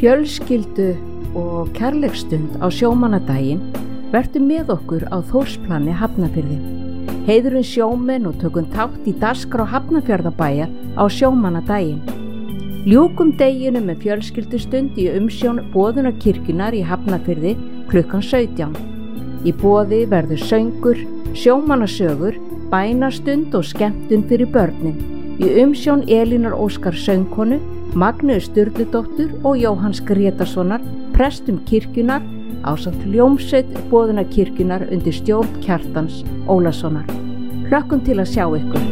fjölskyldu og kærleiksstund á sjómannadaginn vertu með okkur á Þórsplani Hafnarfirði. Heiðrum sjómenn og tökum þátt í dagskrá Hafnarfjarðarbæjar á sjómannadaginn. Ljúkum deginu með fjölskyldustund í umsjón boðunarkirkjunnar í Hafnarfirði klukkan 17. Í boði verður söngur, sjómannasögur, bænastund og skemmtun fyrir börnin. Í umsjón Elínar Óskar söngkonu, Magneu Sturludóttur og Jóhanns Grétarssonar, prestum kirkjunnar, ásamt hljómsveit boðunarkirkjunnar undir stjórn Kjartans Ólasonar. Hlökkum til að sjá ykkur.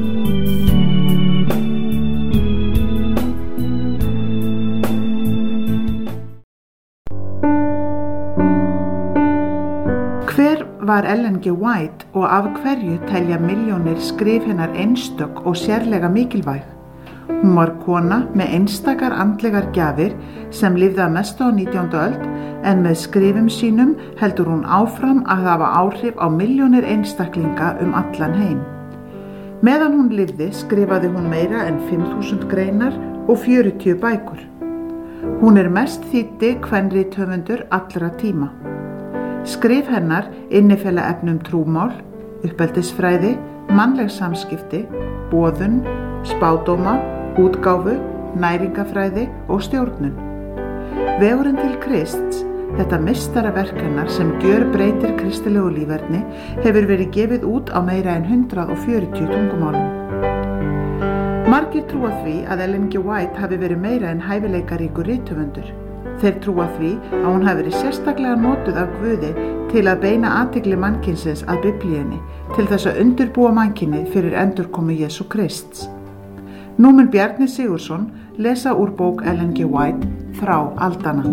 Hver var Ellen G. White og af hverju telja milljónir skrif hennar einstök og sérlega mikilvæg? Hún var kona með einstakar andlegar gjafir sem lifði að mestu á 19. öld en með skrifum sínum heldur hún áfram að hafa áhrif á milljónir einstaklinga allan heim. Meðan hún lifði skrifaði hún meira en 5.000 greinar og 40 bækur. Hún mest þýddi kvenrithöfundur allra tíma. Skrif hennar innifela efnum trúmál, uppeldisfræði, mannleg samskipti, boðun, spádóma, útgáfu, næringafræði og stjórnun. Vegurinn til Krists, þetta meistaraverk hennar sem gjörbreytir kristilegu líferni, hefur verið gefið út á meira en 140 tungumálum. Margir trúa því að Ellen G. White hafi verið meira en hæfileikaríkur rithöfundur. Þeir trúa því að hún hafi verið sérstaklega notuð af Guði til að beina athygli mannkynsins að Biblíunni til þess að undirbúa mannkynið fyrir endurkomu Jesú Krists. Nú mun Bjarni Sigurðsson lesa úr bók Ellen G. White Þrá aldanna.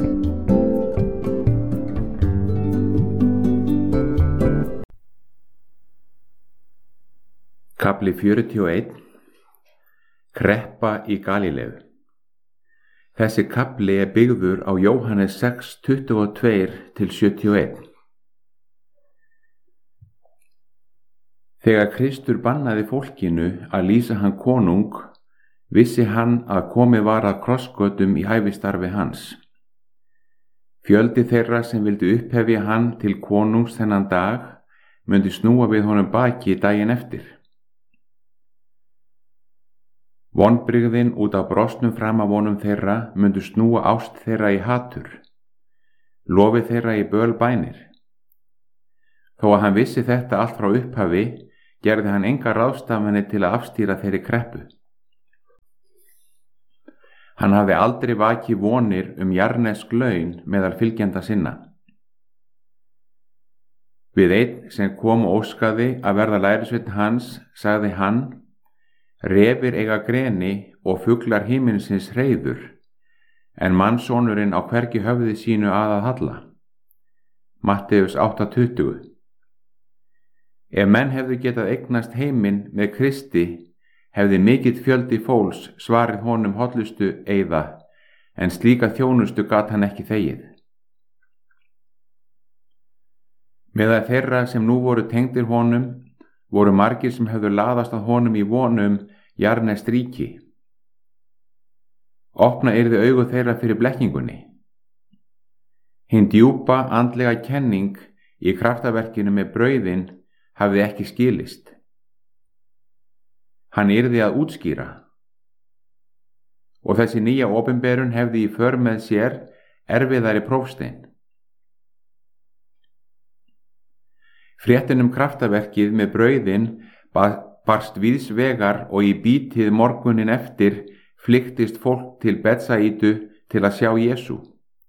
Kafli 41. Kreppa í Galíleu. Þessi kafli byggður á Jóhannes 6:22-71. Þegar Kristur bannaði fólkinu að lýsa hann konung, vissi hann að komið var að krossgötum í hæfistarfi hans. Fjöldi þeirra sem vildu upphefja hann til konungs þennan dag myndi snúa við honum baki daginn eftir. Vonbrigðin út af brostnum framavonum þeirra myndu snúa ást þeirra í hatur, lofi þeirra í bölbænir. Þó að hann vissi þetta allt frá upphafi, gerði hann enga ráðstafanir til að afstýra þeirri kreppu. Hann hafði aldrei vakið vonir jarnesk laun meðal fylgjenda sinna. Við einn sem kom og óskaði að verða lærisveinn hans, sagði hann: Refir eiga greni og fuglar himinsins hreiður, en mannssonurinn á hvergi höfði sínu að halla. Matteus 8:20. Ef menn hefðu getað eignast heiminn með Kristi, hefði mikill fjöldi fólks svarið honum hollustu eyða, en slíka þjónustu gat hann ekki þegið. Meðal þeirra sem nú voru tengdir honum, voru margir sem hefðu laðast að honum í vonum jarneskt ríki. Opna yrði augu þeirra fyrir blekkingunni. Hin djúpa andlega kenning í kraftaverkinu með brauðin hafði ekki skilist. Hann yrði að útskýra. Og þessi nýja opinberun hefði í för með sér erfiðari prófstein. Fréttin kraftaverkið með brauðin barst víðs vegar og í bítið morgunin eftir flyktist fólk til Betsaídu til að sjá Jesú.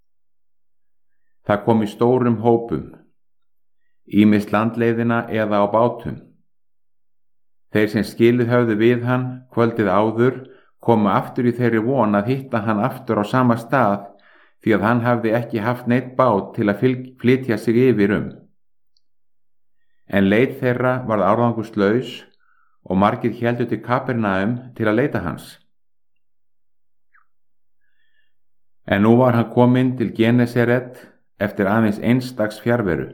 Það kom í stórum hópum, ýmist landleiðina eða á bátum. Þeir sem skilið höfðu við hann kvöldið áður komu aftur í þeirri von að hitta hann aftur á sama stað því að hann hafði ekki haft neitt bát til að flytja sig yfir En leið þeirra varð árangurslaus og margir héldu til Kapernaum til að leita hans. En nú var hann kominn til Genesaret eftir aðeins eins dags fjarveru.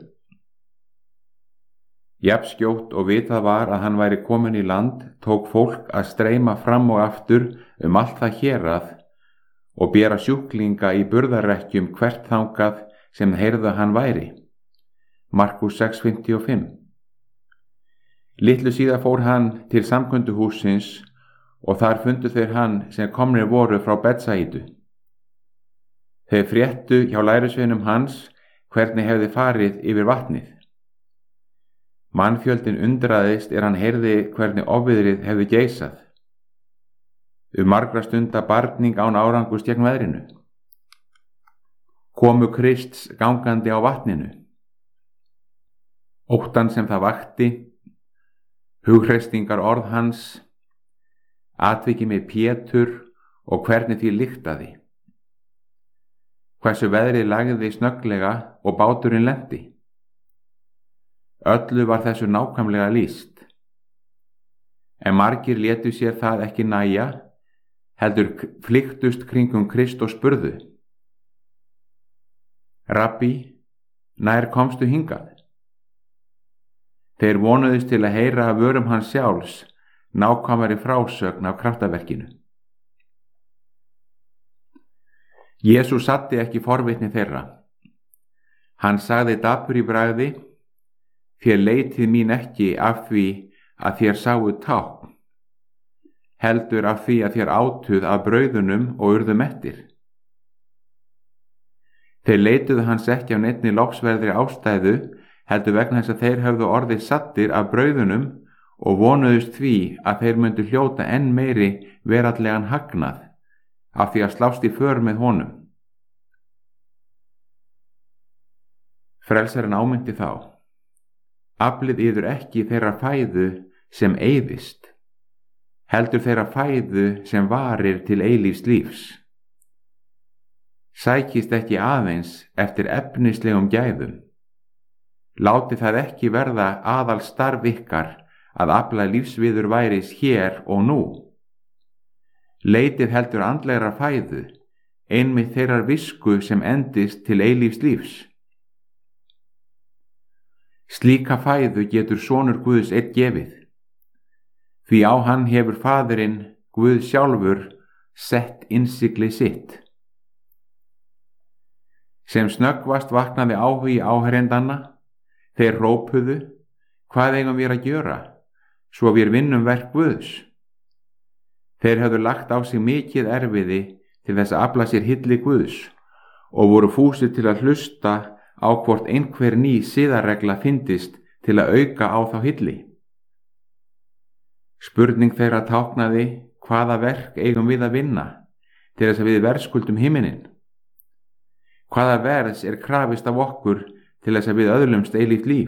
Jafnskjótt og vitað var að hann væri kominn í land, tók fólk að streyma fram og aftur allt það hérað og bera sjúklinga í burðarrekkjum hvert þangað sem heyrðu að hann væri. Markús 6:55. Litlu síðar fór hann til samkunduhússins og þar fundu þeir hann sem komnir voru frá Betsaidu. Þeir fréttu hjá lærisveinum hans hvernig hefði farið yfir vatnið. Mannfjöldin undraðist hann heyrði hvernig ofviðrið hefði geisað. Margra stunda barning án árangurs gegn veðrinu. Komu Krists gangandi á vatninu. Óttan sem það vakti, hughreysingar orð hans, atviki með Pétur og hvernig því lyktaði. Hversu veðrið lagði snögglega og báturinn lenti. Öllu var þessu nákvæmlega lýst. En margir létu sér það ekki nægja, heldur flykktust kringum Krist og spurðu: Rabbi, nær komstu hingað? Þeir vonuðust til að heyra af vörum hans sjálfs nákvæmari frásögn af kraftaverkinu. Jesús satti ekki forvitni þeirra. Hann sagði dapur í bragði: Þér leitið mín ekki af því að þér sáu tákn, heldur af því að þér átuð af brauðunum og urðu mettir. Þeir leituðu hans ekki af neinni lofsverðri ástæðu, heldur vegna þess að þeir höfðu orðið sattir af brauðunum og vonuðust því að þeir myndu hljóta enn meiri veraldlegan hagnað af því að slást í för með honum. Frelsarinn ámyndi þá: Aflið yður ekki þeirra fæðu sem eyðist, heldur þeirra fæðu sem varir til eilífs lífs. Sækist ekki aðeins eftir efnislegum gæðum. Láti það ekki verða aðal starf ykkar að afla lífsviður væris hér og nú. Leitið heldur andlegra fæðu, einmitt þeirrar visku sem endist til eilífs lífs. Slíka fæðu getur sonur Guðs einn gefið, því á hann hefur Faðirinn, Guð sjálfur, sett innsigli sitt. Sem snöggvast vaknaði áhugi áheyrendana. Þeir rópuðu: Hvað eigum við að gjöra, svo við vinnum verk Guðs? Þeir höfðu lagt á sig mikið erfiði til þess að afla sér hylli Guðs og voru fúsir til að hlusta á hvort einhver ný siðaregla fyndist til að auka á þá hylli. Spurning þeirra táknaði: Hvaða verk eigum við að vinna til þess að við verðskuldum himinin? Hvaða verðs krafist af okkur til þess að við öðlumst eilíft líf?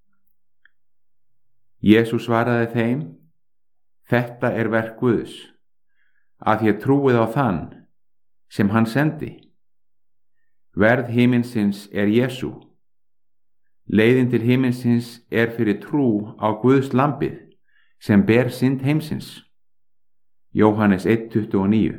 Jesús svaraði þeim: Þetta verk Guðs, að þér trúið á þann sem hann sendi. Verð himinsins Jesú. Leiðin til himinsins fyrir trú á Guðs lambið sem ber synd heimsins. Jóhannes 1:29.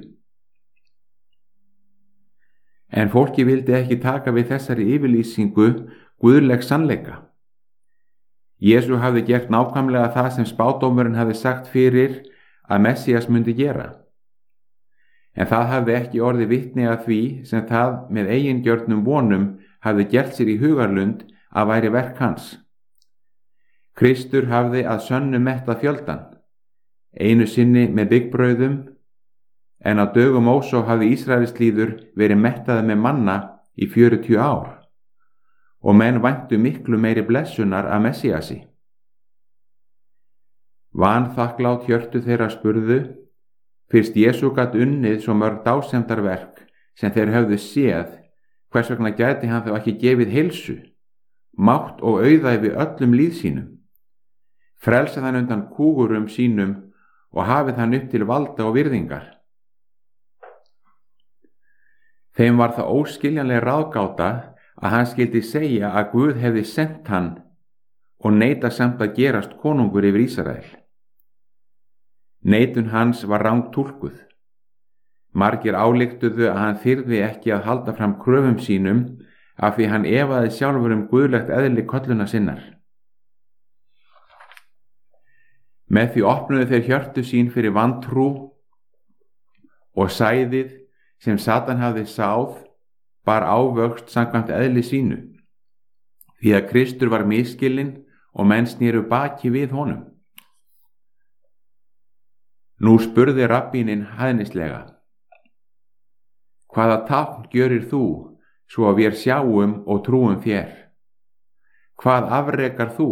En fólki vildi ekki taka við þessari yfirlýsingu guðlegs sannleika. Jesú hafði gert nákvæmlega það sem spádómurinn hafði sagt fyrir að Messías myndi gera. En það hafði ekki orðið vitni að því sem það með eigingjörnum vonum hafði gert sér í hugarlund að væri verk hans. Kristur hafði að sönnu mettað fjöldan, einu sinni með byggbrauðum, en á dögum Mósó hafði Ísraelslýður verið mettaði með manna í 40 ár og menn væntu miklu meiri blessunar af Messíasi. Vanþakklát hjörtu þeirra spurðu: Fyrst Jesú gat unnið svo mörg dásemdarverk sem þeir höfðu séð, hvers vegna gæti hann þá ekki gefið heilsu, mátt og auðæfi öllum líð sínum, frelsað hann undan kúgurum sínum og hafið hann upp til valda og virðingar? Þeim var það óskiljanleg ráðgáta að hann skyldi segja að Guð hefði sent hann og neita samt að gerast konungur yfir Ísrael. Neitun hans var rangtúlkuð. Margir ályktuðu að hann þyrði ekki að halda fram kröfum sínum af því hann efaði sjálfur guðlegt eðli kolluna sinnar. Með því opnuðu þeir hjörtu sín fyrir vantrú og sæðið sem Satan hafði sáð bar ávöxt samkvæmt eðli sínu, því að Kristur var misskilinn og menn snéru baki við honum. Nú spurði rabbíninn hæðnislega: Hvaða tákn gjörir þú, svo að vér sjáum og trúum þér? Hvað afrekar þú?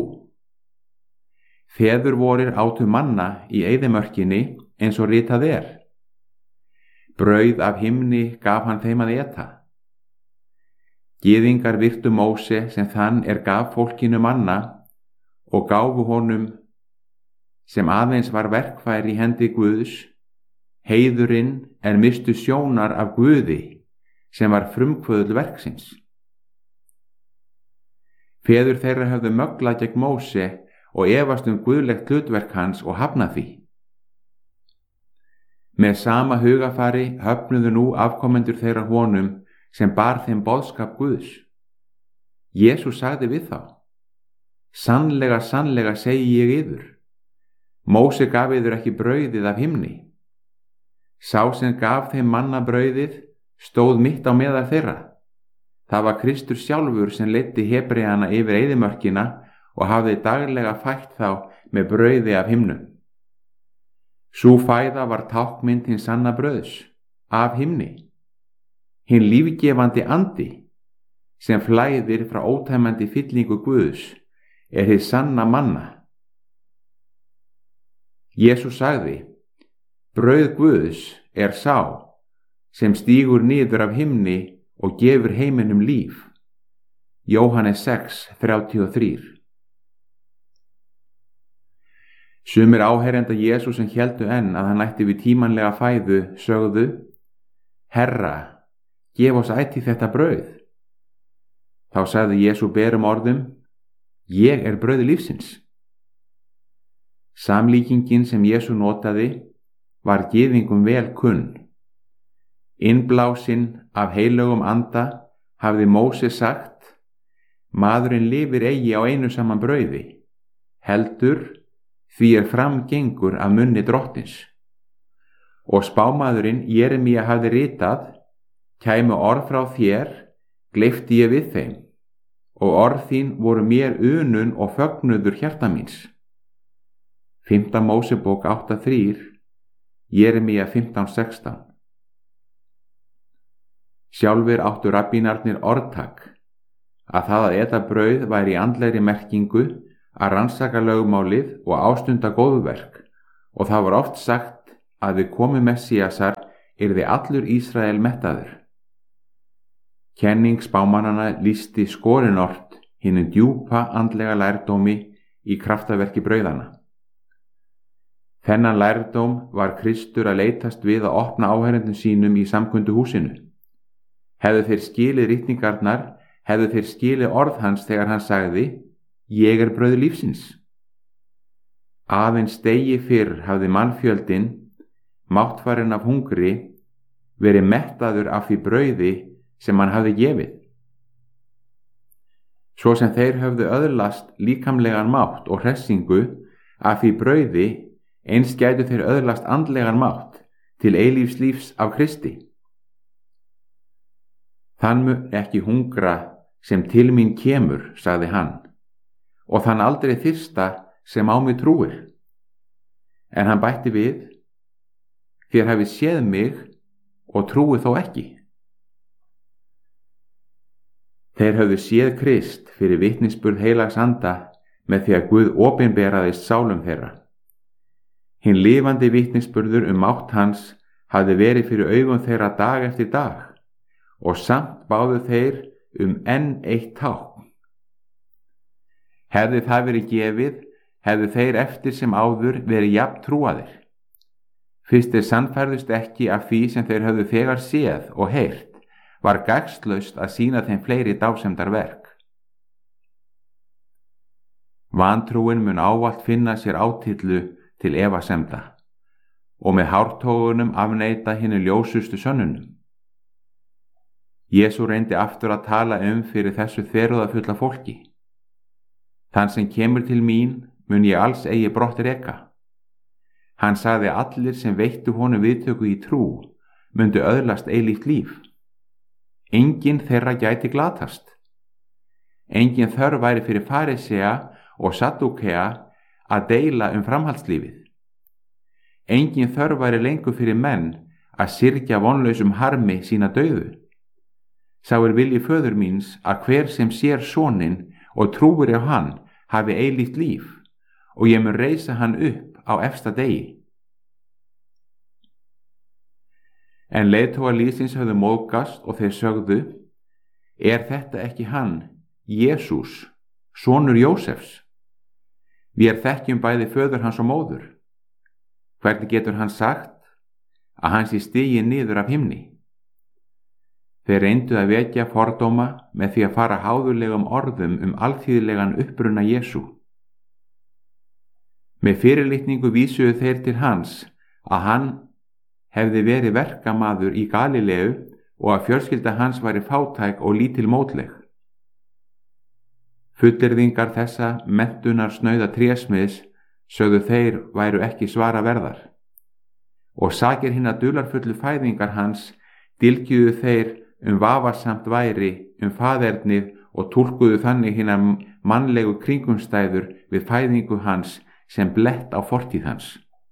Feður vorir átu manna í eyðimörkinni eins og ritað er. Brauð af himni gaf hann þeim að eta. Gyðingar virtu Móse sem þann gaf fólkinu manna og gáfu honum, sem aðeins var verkfær í hendi Guðs, heiðurinn mistu sjónar af Guði, sem var frumkvöðull verksins. Feður þeirra höfðu möglað gegn Móse og efast guðlegt hlutverk hans og hafnað því. Með sama hugafari höfnuðu nú afkomendur þeirra honum sem bar þeim boðskap Guðs. Jesús sagði við þá: Sannlega, sannlega segi ég yður, Móse gaf yður ekki brauðið af himni. Sá sem gaf þeim manna brauðið stóð mitt á meðal þeirra. Það var Kristur sjálfur sem leiddi Hebreana yfir eyðimörkina og hafði daglega fætt þá með brauði af himnum. Sú fæða var táknmynd hins sanna brauðs af himni, hinn lífgefandi andi sem flæðir frá ótæmandi fyllingu Guðs hið sanna manna. Jesús sagði: Brauð Guðs sá sem stígur niður af himni og gefur heiminum líf. Jóhannes 6:33. Sumir áheyrenda Jesús sem héldu enn að hann ætti við tímanlega fæðu sögðu: Herra, gef oss ætíð þetta brauð. Þá sagði Jesús berum orðum: Ég brauð lífsins. Samlíkingin sem Jesús notaði var gyðingum vel kunn. Innblásinn af heilögum anda hafði Móse sagt: Maðurinn lifir eigi á einu saman brauði, heldur því framgengur af munni drottins. Og spámaðurinn Jeremía hafði ritað: Kæmu orð frá þér, gleypti ég við þeim, og orð þín voru mér unun og fögnuður hjarta míns. 5. Mósebók 8:3, Jeremía 15:16. Sjálfir áttu rabbínarnir orðtak að það að eta brauð væri í andlegri merkingu að rannsaka lögmálið og ástunda góðverk, og það var oft sagt að við komu Messíasar yrði allur Ísrael mettaður. Kenning spámannanna lýsti skorinort hinum djúpa andlega lærdómi í kraftaverki brauðana. Þennan lærdóm var Kristur að leitast við að opna áheyrendum sínum í samkundu húsinu. Hefðu þeir skilið ritningarnar, hefðu þeir skilið orð hans þegar hann sagði: Ég brauð lífsins. Aðeins degi fyrr hafði mannfjöldinn, máttfarinn af hungri, verið mettaður af því brauði sem hann hafði gefið. Svo sem þeir höfðu öðlast líkamlegan mátt og hressingu af því brauði, eins gætu þeir öðlast andlegan mátt til eilífs lífs af Kristi. Þann mun ekki hungra sem til mín kemur, sagði hann, og þann aldrei þyrsta sem á mig trúir. En hann bætti við: Þér hafið séð mig og trúið þó ekki. Þeir höfðu séð Krist fyrir vitnisburð heilags anda með því að Guð opinberaðist sálum þeirra. Hinn lifandi vitnisburður mátt hans hafði verið fyrir augum þeirra dag eftir dag, og samt báðu þeir enn eitt tákn. Hefði það verið gefið, hefðu þeir eftir sem áður verið jafn trúaðir. Fyrst þeir sannfærðust ekki af því sem þeir höfðu þegar séð og heyrt, var gagnslaust að sýna þeim fleiri dásemdarverk. Vantrúin mun ávallt finna sér átillu til efasemda og með hártogunum afneita hinu ljósustu sönnunum. Jesús reyndi aftur að tala fyrir þessu þverúðafulla fólki. Þann sem kemur til mín mun ég alls eigi brott reka. Hann sagði: Allir sem veittu honum viðtöku í trú myndu öðlast eilíft líf. Engin þeirra gæti glatast. Engin þörf væri fyrir farisea og saddúkea að deila framhaldslífið. Engin þörf væri lengur fyrir menn að syrgja vonlausum harmi sína dauðu. Sá vilji föður míns að hver sem sér soninn og trúir á hann hafi eilíft líf, og ég mun reisa hann upp á efsta degi. En leiðtogar liðsins höfðu móðgast og þeir sögðu: Er þetta ekki hann, Jesús, sonur Jósefs? Vér þekkjum bæði föður hans og móður. Hvernig getur hann sagt að hann sé stiginn niður af himni? Þeir reyndu að vekja fordóma með því að fara háðulegum orðum alþýðlegan uppruna Jesú. Með fyrirlitningu vísuðu þeir til hans að hann hefði verið verkamaður í Galileu og að fjölskylda hans væri fátæk og lítil mótleg. Fullyrðingar þessa menntunar snauða trésmiðs sögðu þeir væru ekki svara verðar, og sakir hinna dularfullu fæðingar hans dylgjuðu þeir vafasamt væri faðernið og túlkuðu þannig hinna mannlegu kringumstæður við fæðingu hans sem blett á fortíð hans.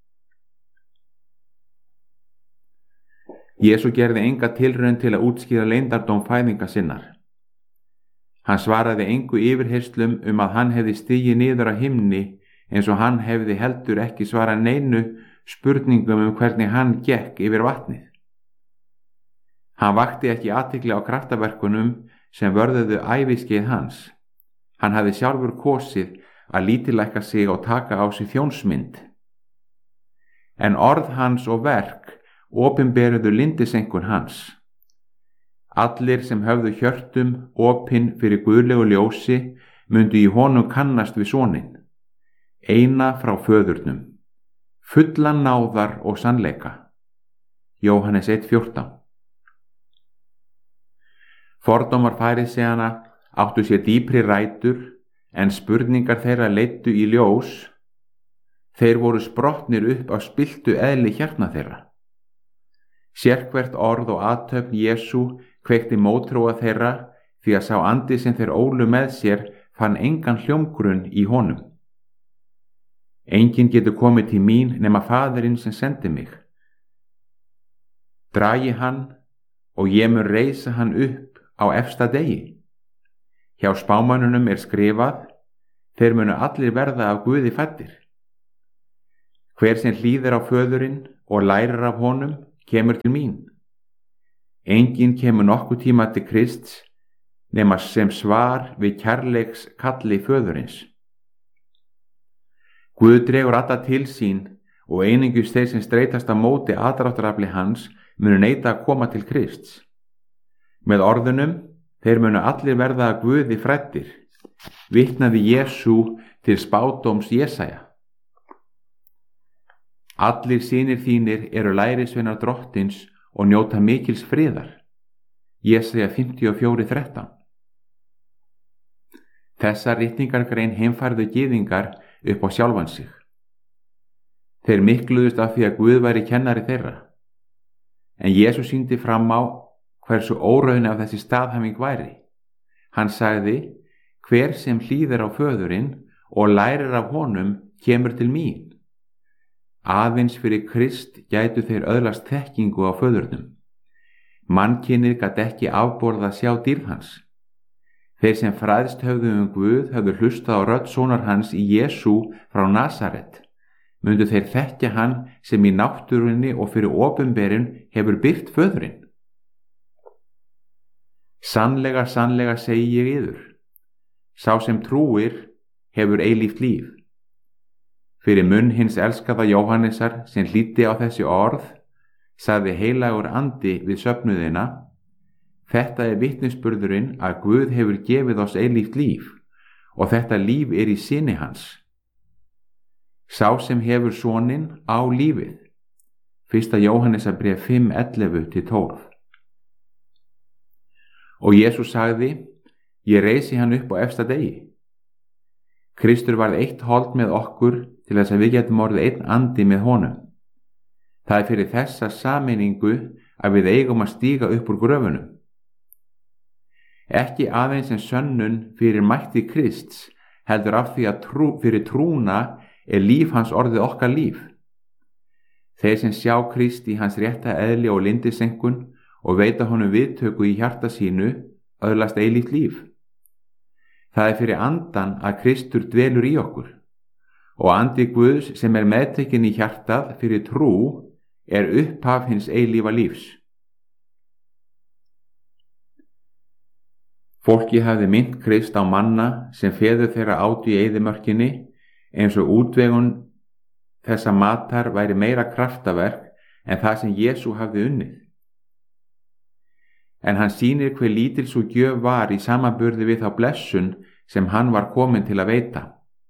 Jesú gerði enga tilraun til að útskýra leyndardóm fæðinga sinnar. Hann svaraði engu yfirheyrslum að hann hefði stigið niður á himni, eins og hann hefði heldur ekki svarað neinu spurningum hvernig hann gekk yfir vatnið. Hann vakti ekki athygli á kraftaverkunum sem vörðuðu æviskeið hans. Hann hafði sjálfur kosið að lítillækka sig og taka á sig þjónsmynd. En orð hans og verk opinberuðu lyndisenkun hans. Allir sem höfðu hjörtum opin fyrir guðlegu ljósi myndu í honum kannast við soninn, eina frá föðurnum, fullan náðar og sannleika. Jóhannes 1:14. Fordómar fariseana áttu sér dýpri rætur, en spurningar þeirra leiddu í ljós. Þeir voru sprottnir upp á spilltu eðli hjarna þeirra. Sérhvert orð og athöfn Jesú kveikti mótþróa þeirra, því að sá andi sem þeir ólu með sér fann engan hljómgrunn í honum. Enginn getur komið til mín nema Faðirinn sem sendi mig. Dragi hann og ég mun reisa hann upp á efsta degi. Hjá spámönnunum skrifað: Þeir munu allir verða af Guði fæddir. Hver sem hlýðir á föðurinn og lærir af honum kemur til mín. Enginn kemur nokkuð tíma til Krists nema sem svar við kærleiks kalli föðurins. Guð dregur alla til sín, og einungis þeir sem streitast á móti aðdráttarafli hans munu neita að koma til Krists. Með orðunum: Þeir munu allir verða að Guði fræddir, vitnaði Jesú til spádóms Jesaja. Allir synir þínir eru lærisveinar drottins og njóta mikils friðar. Jesaja 54:13. Þessa ritningargrein heimfærðu gyðingar upp á sjálfan sig. Þeir mikluðust af því að Guð væri kennari þeirra. En Jesús sýndi fram á hversu óraun af þessi staðhæfing væri. Hann sagði: Hver sem hlýðir á föðurinn og lærir af honum kemur til mín. Aðeins fyrir Krist gætu þeir öðlast þekkingu á föðurnum. Mannkynið gat ekki afborða sjá dýrð hans. Þeir sem fræðst höfðu Guð höfðu hlustað á rödd sonar hans í Jesú frá Nasaret. Mundu þeir þekkja hann sem í náttúrunni og fyrir opinberun hefur birt föðurinn. Sannlega, sannlega segi ég yður, sá sem trúir hefur eilíft líf. Fyrir munn hins elskaða Jóhannesar sem hlýddi á þessi orð, sagði heilagur andi við söfnuðina: Þetta vitnisburðurinn að Guð hefur gefið oss eilíft líf, og þetta líf í syni hans. Sá sem hefur soninn á lífið. 1. Jóhannesarbréf 5:11-12. Og Jesús sagði: Ég reisi hann upp á efsta degi. Kristur varð eitt hold með okkur til þess að við getum orðið einn andi með honum. Það fyrir þessa sameiningu að við eigum að stíga upp úr gröfunum. Ekki aðeins sem sönnun fyrir mætti Krists, heldur af því að fyrir trúna líf hans orðið okkar líf. Þeir sem sjá Krist í hans rétta eðli og lindisenkun og veita honum viðtöku í hjarta sínu öðlast eilíft líf. Það fyrir andan að Kristur dvelur í okkur og andi Guðs sem meðtekinn í hjartað fyrir trú upphaf hins eilífa lífs. Fólki hafði minnt Krist á manna sem feður þeirra áttu í eyðimörkinni, eins og útvegun þessa matar væri meira kraftaverk en það sem Jesú hafði unnið. En hann sýnir hve lítil sú gjöf var í samanburði við þá blessun sem hann var kominn til að veita.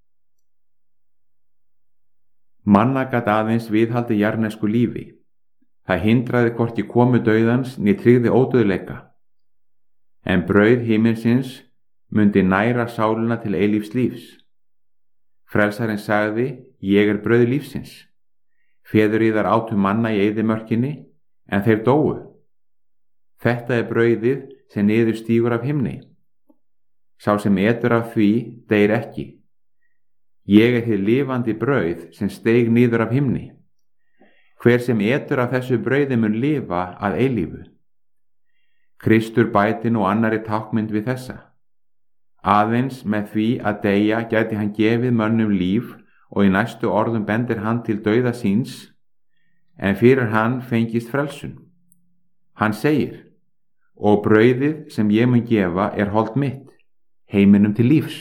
Manna gat aðeins viðhaldi jarðnesku lífi. Það hindraði hvorki komu dauðans né tryggði ódauðleika. En brauð himinsins mundi næra sálina til eilífs lífs. Frelsarinn sagði, ég brauð lífsins. Feður yðar átu manna í eyðimörkinni, en þeir dóu. Þetta brauðið sem niður stígur af himni. Sá sem etur af því deyr ekki. Ég hið lifandi brauð sem steig niður af himni. Hver sem etur af þessu brauði mun lifa að eilífu. Kristur bæti nú annarri tákmynd við þessa. Aðeins með því að deyja gæti hann gefið mönnum líf og í næstu orðum bendir hann til dauða síns, en fyrir hann fengist frelsun. Hann segir, og brauðið sem ég mun gefa hold mitt, heiminum til lífs.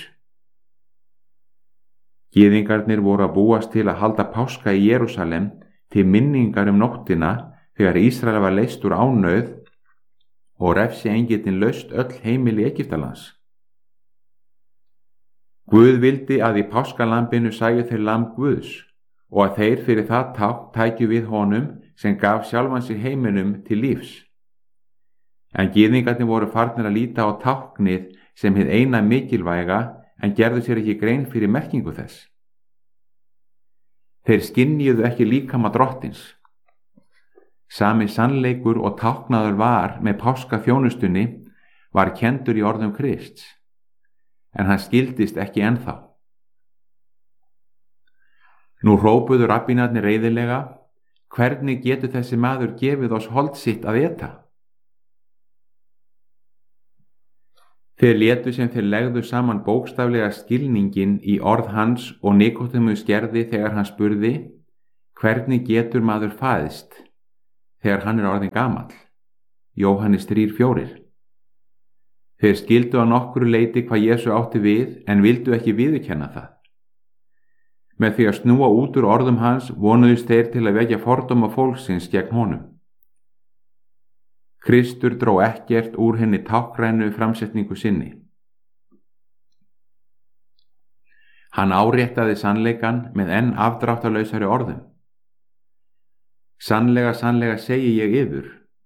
Gyðingarnir voru að búast til að halda páska í Jerúsalem til minningar nóttina þegar Ísrael var leyst úr ánauð og refsiengillinn laust öll heimili Egyptalands. Guð vildi að í páskalambinu sæju þeir lamb Guðs og að þeir fyrir það tákn tækju við honum sem gaf sjálfan sig heiminum til lífs. En gyðingarnir voru farnir að líta á táknið sem hið eina mikilvæga en gerðu sér ekki grein fyrir merkingu þess. Þeir skynjuðu ekki líkama drottins. Sami sannleikur og táknaður var með páskaþjónustunni var kenndur í orðum Krists, en hann skildist ekki ennþá. Nú hrópuðu rabbínarnir reiðilega, hvernig getur þessi maður gefið oss hold sitt að eta? Þeir létu sem þeir legðu saman bókstaflega skilningin í orð hans og Nikódemus gerði þegar hann spurði, hvernig getur maður fæðst þegar hann orðinn gamall? Jóhannes 3:4. Þeir skildu á nokkru leyti hvað Jesú átti við en vildu ekki viðurkenna það. Með því að snúa út úr orðum hans vonuðust þeir til að vekja fordóma fólksins gegn honum. Kristur dró ekkert úr henni táknrænu framsetningu sinni. Hann áréttaði sannleikann með enn afdráttarlausari orðum. Sannlega, sannlega segi ég yður,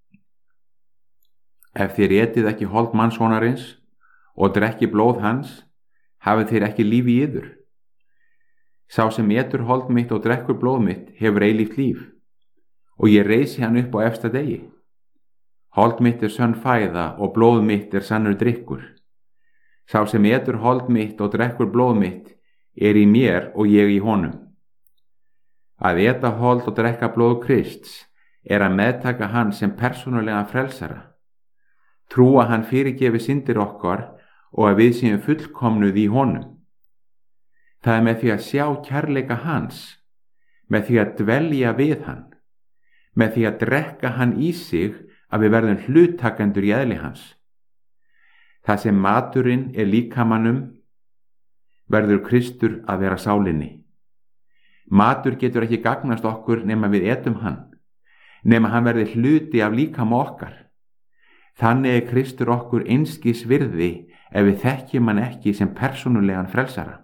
ef þér etið ekki hold mannssonarins og drekki blóð hans, hafið þér ekki líf í yður. Sá sem etur hold mitt og drekkur blóð mitt hefur eilíft líf, og ég reisi hann upp á efsta degi. Hold mitt sönn fæða og blóð mitt sannur drykkur. Sá sem etur hold mitt og drekkur blóð mitt í mér og ég í honum. Að eta hold og drekka blóð Krists að meðtaka hann sem persónulega frelsara. Trúa hann fyrirgefi syndir okkar og að við séum fullkomnuð í honum. Það með því að sjá kærleika hans, með því að dvelja við hann, með því að drekka hann í sig að við verðum hluttakendur í eðli hans. Það sem maturinn líkamanum verður Kristur að vera sálinni. Matur getur ekki gagnast okkur nema við etum hann, nema hann verði hluti af líkama okkar. Þannig Kristur okkur einskis virði ef við þekkjum hann ekki sem persónulegan frelsara.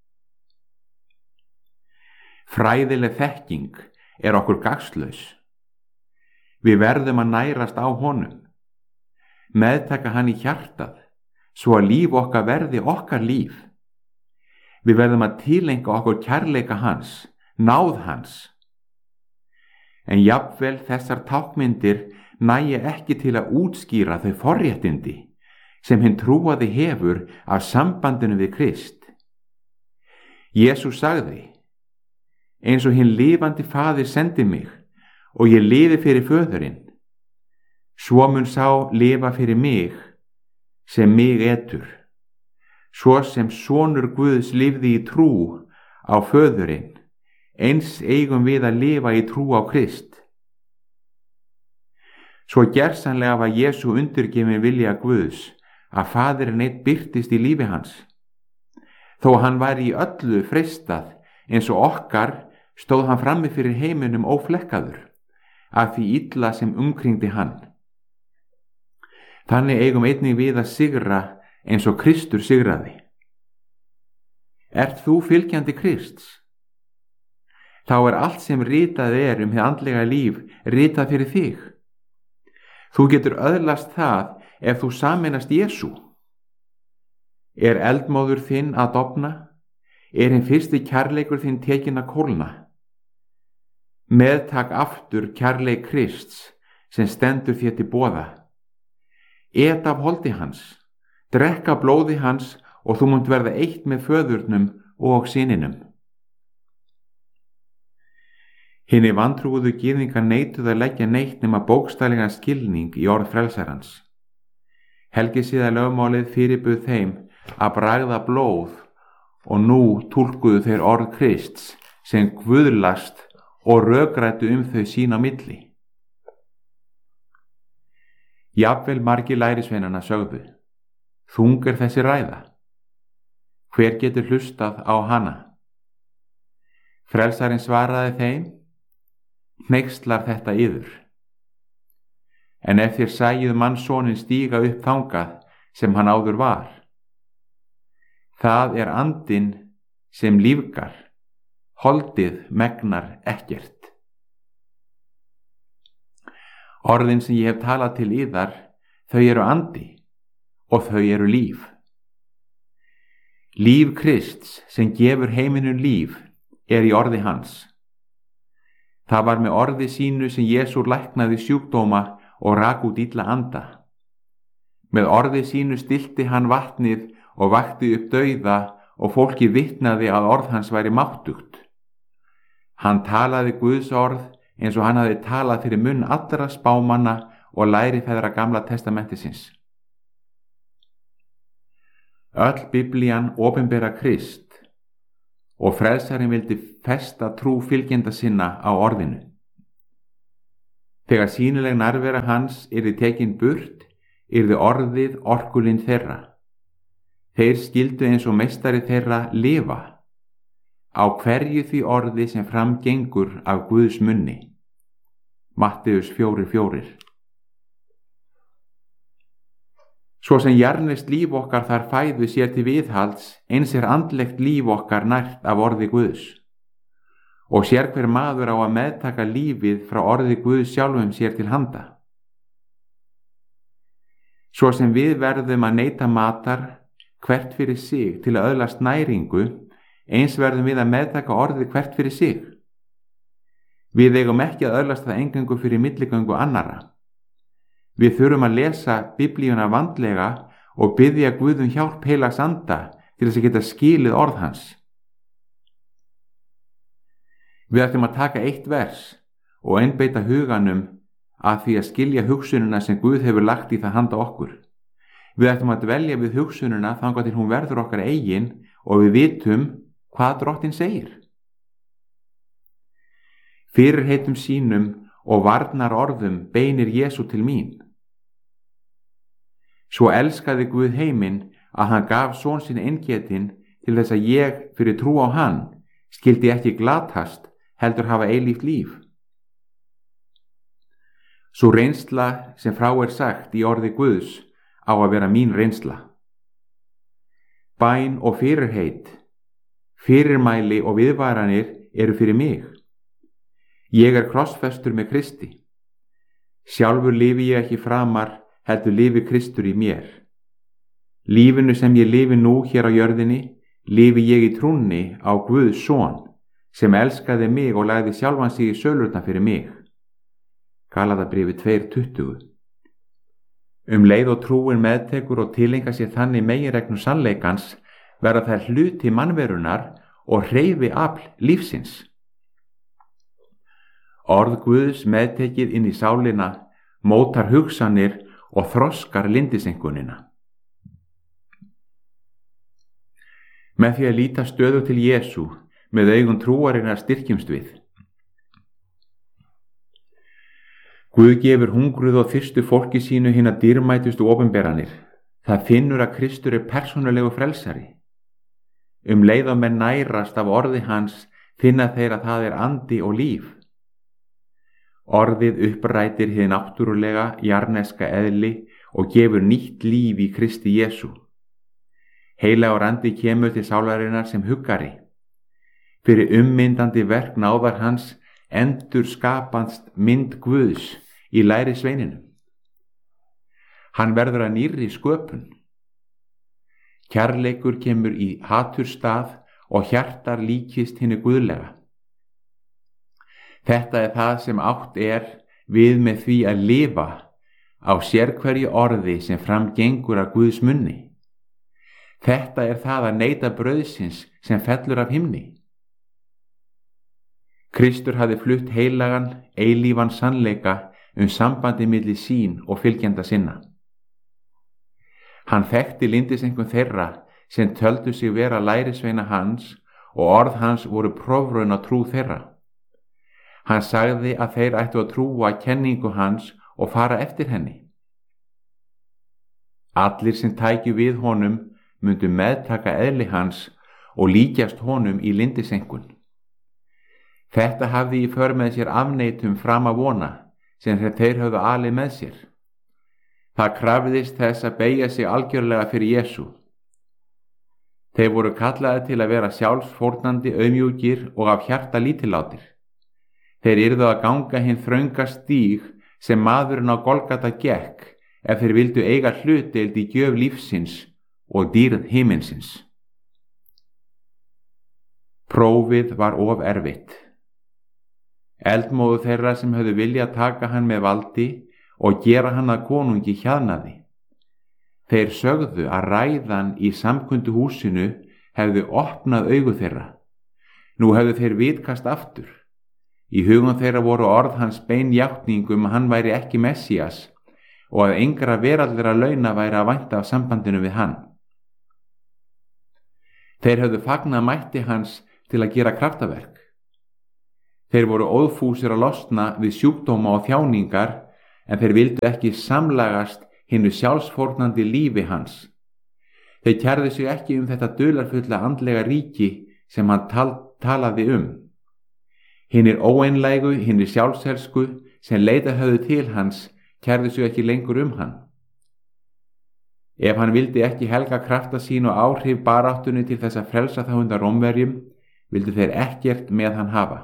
Fræðileg þekking okkur gagnslaus. Við verðum að nærast á honum, meðtaka hann í hjartað, svo að líf okkar verði okkar líf. Við verðum að tilenga okkur kærleika hans, náð hans. En jafnvel þessar tákmyndir nægja ekki til að útskýra þau forréttindi sem hinn trúaði hefur af sambandinu við Krist. Jesús sagði: eins og hinn lifandi Faðir sendi mig og ég lifi fyrir Föðurinn, svo mun sá lifa fyrir mig sem mig etur. Svo sem sonur Guðs lifði í trú á Föðurinn, eins eigum við að lifa í trú á Krist. Svo gersamlega var Jesú undirgefinn vilja Guðs að Faðirinn einn birtist í lífi hans. Þó hann væri í öllu freistað eins og okkar, stóð hann frammi fyrir heiminum óflekkaður af því illa sem umkringdi hann. Þannig eigum einnig við að sigra eins og Kristur sigraði. Ert þú fylgjandi Krists? Þá allt sem ritað hið andlega líf ritað fyrir þig. Þú getur öðlast það ef þú sameinast Jesú. Eldmóður þinn að dofna? Hinn fyrsti kærleikur þinn tekinn að kólna? Meðtak aftur kærleik Krists sem stendur þér til boða. Et af holdi hans, drekka blóði hans og þú munt verða eitt með Föðurnum og Syninum. Hinni vantrúuðu gyðingar neituðu að leggja neitt nema bókstaflegan skilning í orð frelsarans. Helgisiðalögmálið fyrirbuð þeim að bragða blóð og nú túlkuðu þeir orð Krists sem guðlast og rökrættu þau sín á milli. Jafnvel margir lærisveinanna sögðu: þung þessi ræða. Hver getur hlustað á hana? Frelsarinn svaraði þeim: hneykslar þetta yður. En ef þér sæjuð mannssoninn stíga upp þangað sem hann áður var, það andinn sem lífgar, holdið megnar ekkert. Orðin sem ég hef talað til yðar, þau eru andi og þau eru líf. Líf Krists sem gefur heiminum líf í orði hans. Það var með orði sínu sem Jesús læknaði sjúkdóma og rak út illa anda. Með orði sínu stillti hann vatnið og vakti upp dauða og fólki vitnaði að orð hans væri máttugt. Hann talaði Guðs orð eins og hann hafði talað fyrir munn allra spámanna og lærifeðra Gamla testamentisins. Öll Biblían opinbera Krist og frelsarinn vildi festa trú fylgjenda sinna á orðinu. Þegar sýnileg nærvera hans yrði tekin burt, yrði orðið orkulind þeirra. Þeir skildu eins og meistari þeirra lifa á hverju því orði sem fram gengur af Guðs munni. Matteus 4:4. Svo sem jarnest líf okkar þar fæðu sér til viðhalds, eins andlegt líf okkar nært af orði Guðs. Og sér hver maður á að meðtaka lífið frá orði Guðs sjálfum sér til handa. Svo sem við verðum að neyta matar hvert fyrir sig til að öðlast næringu, eins verðum við að meðtaka orðið hvert fyrir sig. Við eigum ekki að öðlast það eingöngu fyrir milligöngu annarra. Við þurfum að lesa Biblíuna vandlega og biðja Guð hjálp heilags anda til þess að geta skilið orð hans. Við ætlum að taka eitt vers og einbeita huganum að því að skilja hugsunina sem Guð hefur lagt í það handa okkur. Við ætlum að dvelja við hugsunina þangað til hún verður okkar eigin og við vitum hvað Drottinn segir. Fyrirheitum sínum og varnar orðum beinir Jesú til mín. Svo elskaði Guð heiminn að hann gaf son sinn eingetinn til þess að ég fyrir trú á hann skildi ekki glatast heldur hafa eilíft líf. Sú reynsla sem frá sagt í orði Guðs á að vera mín reynsla. Bæn og fyrirheit, fyrirmæli og viðvaranir eru fyrir mig. Ég krossfestur með Kristi. Sjálfur lifi ég ekki framar, heldur lifi Kristur í mér. Lífinu sem ég lifi nú hér á jörðinni, lifi ég í trúnni á Guðs son, sem elskaði mig og lagði sjálfan sig í sölurnar fyrir mig. Galatabréfi 2:20. Leið og trúin meðtekur og tilenga sér þannig meginreglu sannleikans verða þær hluti mannverunar og hreyfi afl lífsins. Orð Guðs meðtekið inn í sálina mótar hugsanir og þroskar lindisenkunina. Með því að líta stöðu til Jesú með augum trúarinnar styrkjumst við. Guð gefur hungruð og þyrstu fólki sínu hina dýrmætustu opinberanir. Það finnur að Kristur er persónulegu frelsari. Leið og menn nærast af orði hans finna þeir að það er andi og líf. Orðið upprætir hið náttúrulega jarneska eðli og gefur nýtt líf í Kristi Jesú. Heilagur andi kemur til sálarinnar sem huggari. Fyrir ummyndandi verk náðar hans endur skapast mynd Guðs í læri sveininum. Hann verður að nýrri sköpun. Kærleikur kemur í haturstað og hjartar líkist hinni guðlega. Þetta er það sem átt er við með því að lifa á sérhverju orði sem framgengur af Guðs munni. Þetta er það að neyta brauðsins sem fellur af himni. Kristur hafði flutt heilagan, eilífan sannleika sambandi milli sín og fylgjenda sinna. Hann þekkti lindisengun þeirra sem töldu sig vera lærisveina hans og orð hans voru prófraun á trú þeirra. Hann sagði að þeir ættu að trúa kenningu hans og fara eftir henni. Allir sem tækju við honum myndu meðtaka eðli hans og líkjast honum í lindisenkun. Þetta hafði í för með sér afneitum fram að vona sem þeir höfðu alið með sér. Það krafðist þess að beygja sig algjörlega fyrir Jesú. Þeir voru kallaði til að vera sjálfsfórnandi auðmjúkir og af hjarta lítillátir. Þeir yrðu að ganga hinn þrönga stíg sem maðurinn á Golgata gekk ef þeir vildu eiga hlutdeild í gjöf lífsins og dýrð himinsins. Prófið var of erfitt. Eldmóðu þeirra sem höfðu viljað taka hann með valdi og gera hann að konungi hjaðnaði. Þeir sögðu að ræðan í samkundu húsinu hefðu opnað augu þeirra. Nú hefðu þeir vitkast aftur. Í hugum þeirra voru orð hans bein játning að hann væri ekki Messías og að engra veraldlegra launa væri að vænta af sambandinu við hann. Þeir höfðu fagnað mætti hans til að gera kraftaverk. Þeir voru óðfúsir að losna við sjúkdóma og þjáningar en þeir vildu ekki samlagast hinnu sjálfsfórnandi lífi hans. Þeir kærðu sig ekki þetta dularfulla andlega ríki sem hann talaði Hinnir óeinlægu, hinnir sjálfselsku sem leitað höfðu til hans kærðu sig ekki lengur hann. Ef hann vildi ekki helga krafta sín og áhrif baráttunni til þess að frelsa þá undan Rómverjum, vildu þeir ekkert með hann hafa.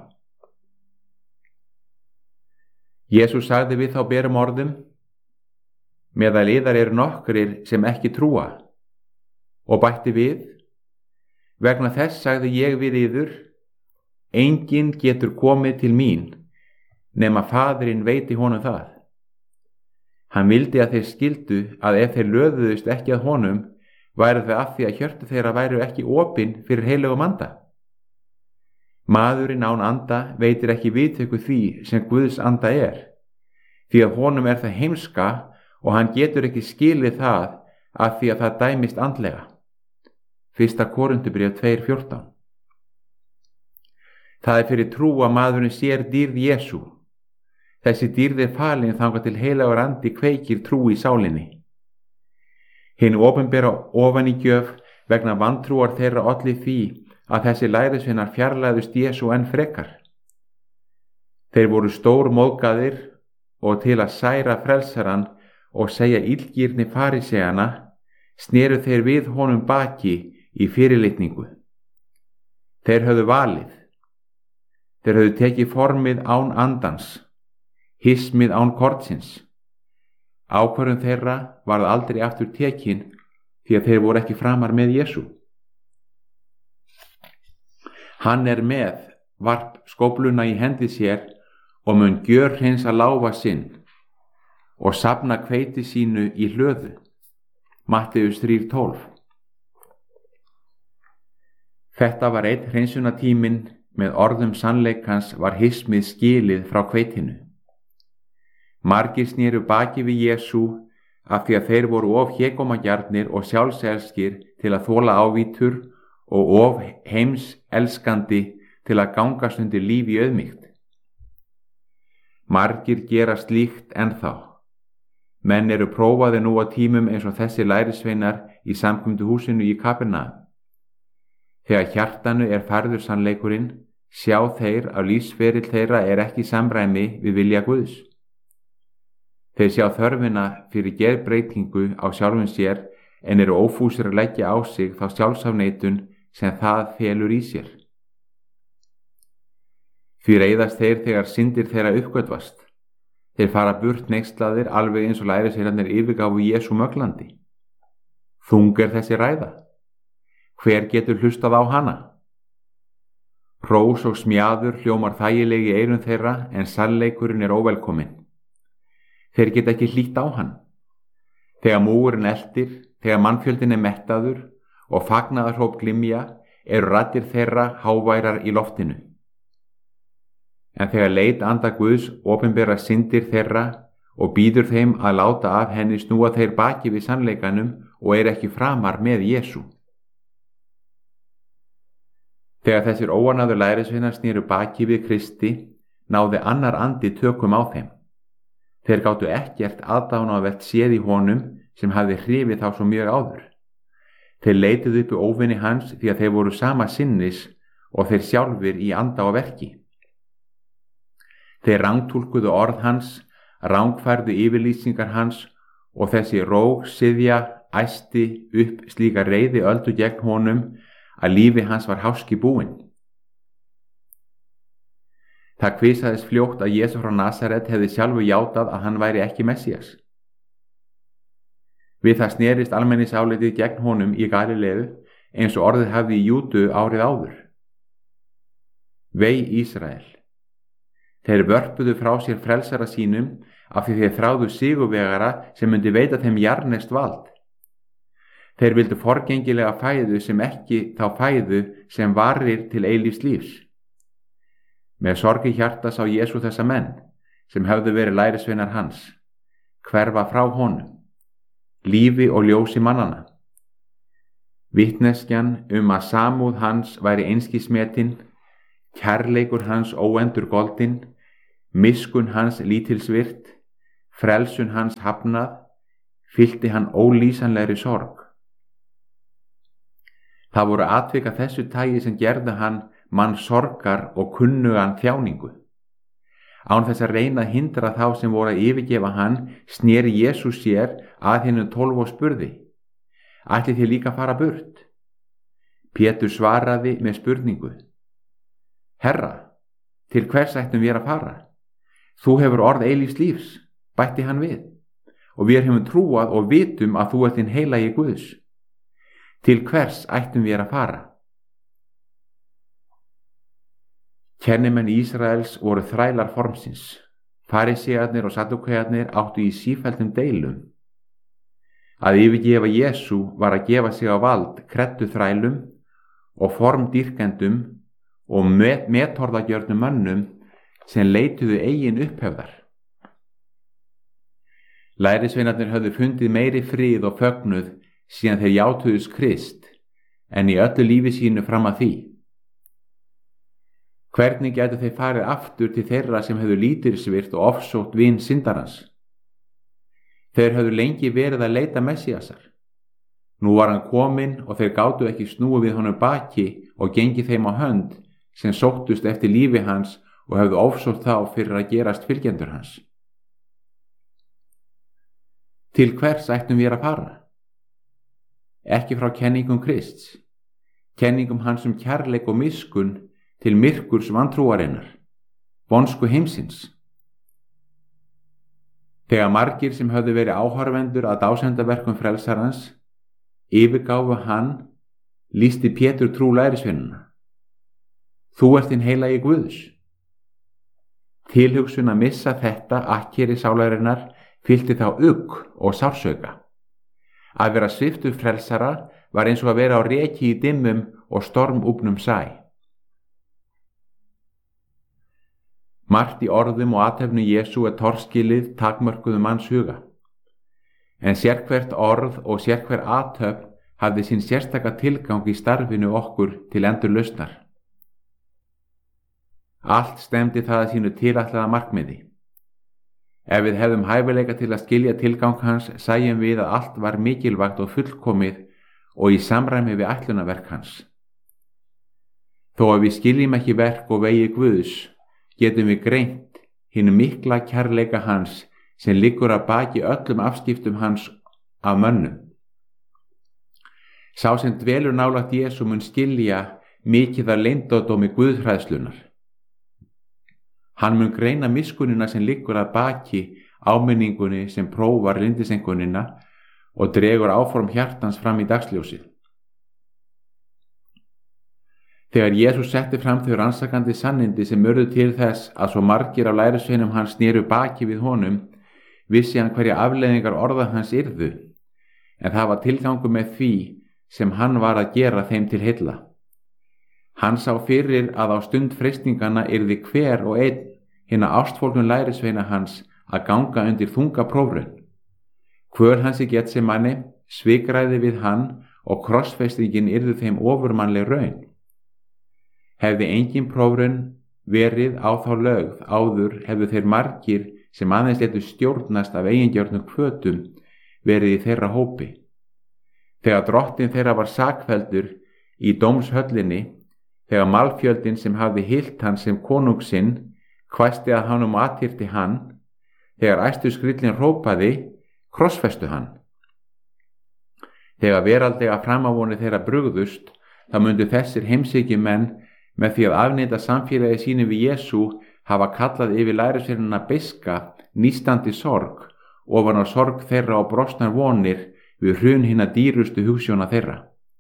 Jesús sagði við þá berum orðum: meðal yðar eru nokkrir sem ekki trúa, og bætti við: vegna þess sagði ég við yður, enginn getur komið til mín nema Faðirinn veiti honum það. Hann vildi að þeir skildu að ef þeir löðuðust ekki að honum, væru það af því að hjörtu þeirra væru ekki opin fyrir heilögum anda. Maðurinn án anda veitir ekki viðtöku því sem Guðs anda því að honum það heimska og hann getur ekki skilið það af því að það dæmist andlega. 1. Korinthubréf 2:14. Það fyrir trú að maðurinn sér dýrð Jesú. Þessi dýrð falin þangað til heilagur andi kveikir trú í sálinni. Hinn opinbera ofanígjöf vegna vantrúar þeirra olli því að þessi lærisveinar fjarlæðust Jesú enn frekar. Þeir voru stór móðgaðir og til að særa frelsarann og segja illgirni faríseana, sneru þeir við honum baki í fyrirlitningu. Þeir höfðu valið. Þeir höfðu tekið formið án andans, hismið án kortsins. Ákvörðun þeirra varð aldrei aftur tekin því að þeir voru ekki framar með Jesú. Hann með varp skófluna í hendi sér og mun gjörhreinsa láfa sinn og safna hveiti sínu í hlöðu. Matteus 3:12. Þetta var einn hreinsunatíminn, með orðum sannleikans var hismið skilið frá hveitinu. Margir snéru baki við Jesú af því að þeir voru of hégómagjarnir og sjálfselskir til að þola ávítur og of heimselskandi til að gangast undir líf í auðmýkt. Margir gera slíkt ennþá. Menn eru prófaði nú á tímum eins og þessi lærisveinar í samkomuhúsinu í Kapernaum. Þegar hjartanu er færður sannleikurinn, sjá þeir að lífsferill þeirra er ekki í samræmi við vilja Guðs. Þeir sjá þörfina fyrir gerbreytingu á sjálfum sér en eru ófúsir að leggja á sig þá sjálfsafneitun sem það felur í sér. Því reiðast þeir þegar syndir þeirra uppgötvast. Þeir fara burt neykslaðir alveg eins og lærisveinarnir yfirgáfu Jesú möglandi. Þung er þessi ræða. Hver getur hlustað á hana? Hrós og smjaður hljómar þægilegi í eyrum þeirra en sannleikurinn er óvelkominn. Þeir geta ekki hlýtt á hann. Þegar múgurinn eltir, þegar mannfjöldin er mettaður og fagnaðarhróp glymja, eru raddir þeirra háværar í loftinu. En þegar leit anda Guðs opinbera syndir þeirra og býður þeim að láta af henni snúa þeir baki við sannleikanum og eru ekki framar með Jesú. Þegar þessir óanaður lærisveinar snéru baki við Kristi, náði annar andi tökum á þeim. Þeir gátu ekkert aðdánavert séð í honum sem hafði hrifið þá svo mjög áður. Þeir leituðu upp óvinni hans því að þeir voru sama sinnis og þeir sjálfir í anda og verki. Þeir rangtúlkuðu orð hans, rangfærðu yfirlýsingar hans og þessi rógsyðja æsti upp slíka reiði öldu gegn honum að lífi hans var háski búinn. Það kvisaðist fljótt að Jesú frá Nasaret hefði sjálfu játað að hann væri ekki Messías. Við það snerist almenningsálitið gegn honum í Galileu eins og orðið hafði í Júdu árið áður. Vei Ísrael. Þeir vörpuðu frá sér frelsara sínum af því þeir þráðu sigurvegara sem myndi veita þeim jarðneskt vald. Þeir vildu forgengilega fæðu sem ekki þá fæðu sem varir til eilífs lífs. Með sorgi hjarta sá Jesú þessa menn, sem höfðu verið lærisveinar hans, hverfa frá honum, lífi og ljósi mannana. Vitneskjan að samúð hans væri einskis metin, kærleikur hans óendur goldin, miskun hans lítilsvirt, frelsun hans hafnað, fyllti hann ólýsanlegri sorg. Það voru atvik af þessu tagi sem gerðu hann mann sorgar og kunnugan þjáningu. Án þess að reyna að hindra þá sem voru að yfirgefa hann, sneri Jesú sér að hinum 12 og spurði: Ætlið þið líka að fara burt? Pétur svaraði með spurningu: Herra, til hvers ættum við að fara? Þú hefur orð eilífs lífs, bætti hann við, og við hefum trúað og vitum að þú ert hinn heilagi Guðs. Til hvers ættum við að fara? Kennimenn Ísraels voru þrælar formsins. Farísearnir og sadúkearnir áttu í sífelldum deilum. Að yfirgefa Jesú var að gefa sig á vald kreddu þrælum og formdýrkendum og metorðagjörnum mönnum sem leituðu eigin upphefðar. Lærisveinarnir höfðu fundið meiri frið og fögnuð síðan þeir játuðust Krist en í öllu lífi sínu fram að því. Hvernig gætu þeir farið aftur til þeirra sem höfðu lítilsvirt og ofsótt vin syndarans? Þeir höfðu lengi verið að leita Messíasar. Nú var hann kominn og þeir gátu ekki snúið við honum baki og gengið þeim á hönd sem sóttust eftir lífi hans og höfðu ofsótt þá fyrir að gerast fylgjendur hans. Til hvers ættum við að fara? Ekki frá kenningum Krists, kenningum hans kærleik og miskun til myrkurs vantrúarinnar, vonsku heimsins. Þegar margir sem höfðu verið áhorfendur að dásemdaverkum frelsarans yfirgáfu hann, lýsti Pétur trú lærisveinanna: Þú ert hinn heilagi Guðs. Tilhugsun að missa þetta akkeri sálarinnar fyllti þá ugg og sársauka. Að vera sviptur frelsara var eins og að vera á reki í dimmum og stormúfnum sæ. Margt í orðum og athöfnu Jesú torskilið takmörkuðum manns huga. En sérhvert orð og sérhver athöfn hafði sín sérstaka tilgang í starfinu okkur til endurlausnar. Allt stemdi það að sínu tilætlaða markmiði. Ef við hefðum hæfileika til að skilja tilgang hans, sæjum við að allt var mikilvægt og fullkomið og í samræmi við ætlunarverk hans. Þó að við skiljum ekki verk og vegi Guðs, getum við greint hinn mikla kærleika hans sem liggur að baki öllum afskiptum hans af mönnum. Sá sem dvelur nálægt Jesú mun skilja mikið af leyndardómi guðhræðslunnar. Hann mun greina miskunnina sem liggur að baki áminningunni sem prófar lyndisengunina og dregur áform hjartans fram í dagsljósið. Þegar Jesús setti fram þau rannsakandi sannindi sem urðu til þess að svo margir af lærisveinum hans sneru baki við honum, vissi hann hverja afleiðingar orða hans yrðu, en það var tilgangur með því sem hann var að gera þeim til heilla. Hann sá fyrir að á stund freistingana yrði hver og einn hinna ástfólgnum lærisveina hans að ganga undir þunga prófraun. Kvöl hans í Getsemanni, svikræði við hann og krossfestingin yrði þeim ofurmannleg raun. Hefði engin prófraun verið á þá lögð áður, hefðu þeir margir sem aðeins létu stjórnast af eigingjörnum hvötum verið í þeirra hópi. Þegar drottinn þeirra var sakfelldur í dómshöllinni, þegar malfjöldin sem hafði hylt hann sem konung sinn hvæsti að hann athyrti hann, þegar æstu skríllinn hrópaði, krossfestu hann. Þegar veraldlega framávoni þeirra brugðust, þá mundu þessir heimsækjumenn með því að afneita samfélagi sínu við Jesú hafa kallað yfir lærisveinana beiska, nístandi sorg, ofan á sorg þeirra og brostnar vonir við hrun hinna dýrustu hugsjóna þeirra.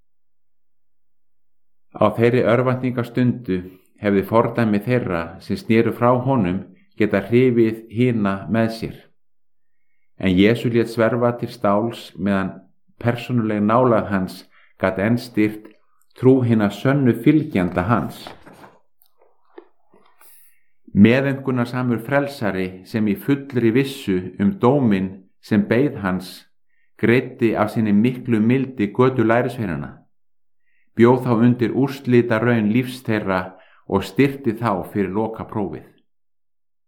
Á þeirri örvæntingastundu hefði fordæmi þeirra sem sneru frá honum geta hrifið hina með sér. En Jesú lét sverfa til stáls meðan persónuleg nálægð hans gat enn styrkt trú hinna sönnu fylgjanda hans. Meðaumkunarsamur frelsari sem í fullri vissu dóminn sem beið hans greiddi af sinni miklu mildi götu lærisveinana, bjóð þá undir úrslita raun lífs þeirra og styrkti þá fyrir lokaprófið.